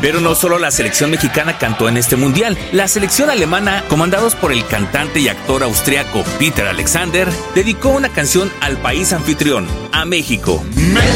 Pero no solo la selección mexicana cantó en este mundial. La selección alemana, comandados por el cantante y actor austriaco Peter Alexander, dedicó una canción al país anfitrión, a México.